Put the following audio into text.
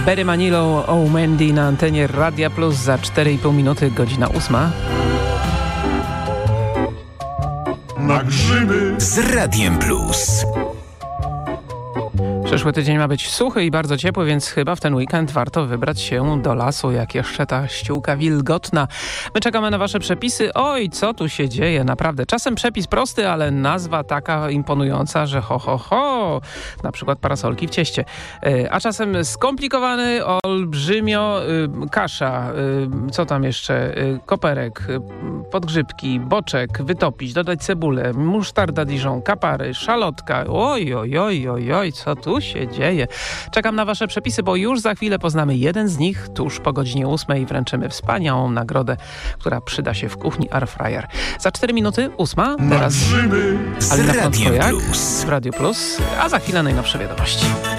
Barry Manilow, Oh Mandy na antenie Radia Plus za 4,5 minuty, godzina 8. Na grzyby z Radiem Plus. Przyszły tydzień ma być suchy i bardzo ciepły, więc chyba w ten weekend warto wybrać się do lasu, jak jeszcze ta ściółka wilgotna. My czekamy na wasze przepisy. Oj, co tu się dzieje, naprawdę. Czasem przepis prosty, ale nazwa taka imponująca, że ho. Na przykład parasolki w cieście. A czasem skomplikowany, olbrzymio, kasza, co tam jeszcze, koperek, podgrzybki, boczek, wytopić, dodać cebulę, musztarda Dijon, kapary, szalotka. Oj, co tu się dzieje? Czekam na wasze przepisy, bo już za chwilę poznamy jeden z nich. Tuż po godzinie 8 wręczymy wspaniałą nagrodę, która przyda się w kuchni Airfryer. Za 4 minuty 8. Teraz z Alina Radiem Frącko-Jak Plus w Radio Plus, a za chwilę najnowsze wiadomości.